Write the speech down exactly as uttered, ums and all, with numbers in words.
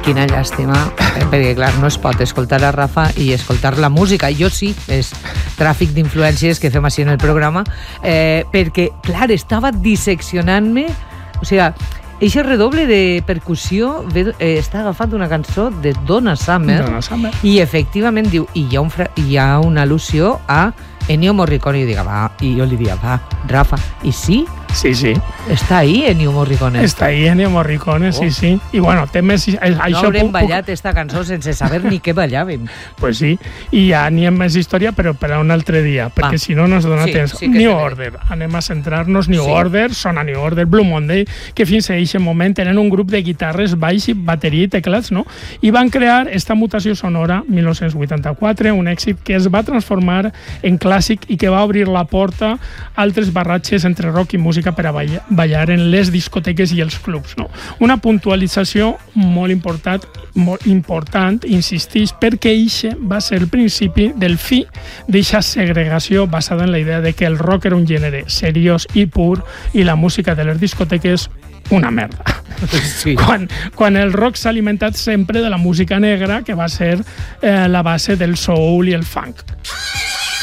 quina llàstima, perquè clar, no es pot escoltar a Rafa i escoltar la música. Jo sí, és tràfic d'influències que fem així en el programa, eh, perquè, clar, estava disseccionant-me, o sigui, eixe redoble de percussió ve, eh, està agafat d'una cançó de Donna Summer, Donna Summer. I efectivament diu, i hi ha, un fra- hi ha una al·lusió a Ennio Morricone, i, diga, va, i jo li diria, va, Rafa, i sí? Sí, sí. Està ahí Ennio Morricone. Està ahí Ennio Morricone, sí, Oh. sí. I bueno, té més... No Això haurem puc- ballat esta cançó sense saber ni què ballàvem. Pues sí, i ja n'hi ha més història, però per a un altre dia, perquè Va. si no, no es dona Sí, temps. sí que New sí. Order, anem a centrar-nos. New Sí. Order, sona New Order, Blue Monday, que fins a aquest moment tenen un grup de guitarres, baix, bateria i teclats, no? I van crear esta mutació sonora mil nou-cents vuitanta-quatre, un èxit que es va transformar en clàssic i que va obrir la porta a altres barratges entre rock i música per a ballar, ballar en les discoteques i els clubs, no? Una puntualització molt important, molt important, insistís, perquè eixe va ser el principi del fi d'eixa segregació basada en la idea de que el rock era un gènere seriós i pur i la música de les discoteques una merda. Sí. Quan, quan el rock s'ha alimentat sempre de la música negra, que va ser eh, la base del soul i el funk.